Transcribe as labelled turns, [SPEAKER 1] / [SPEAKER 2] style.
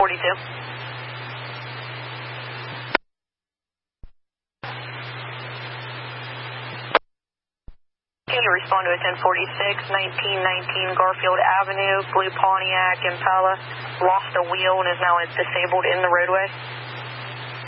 [SPEAKER 1] Can you respond to a 1046, 1919 Garfield Avenue, blue Pontiac Impala, lost a wheel and is now disabled in the roadway?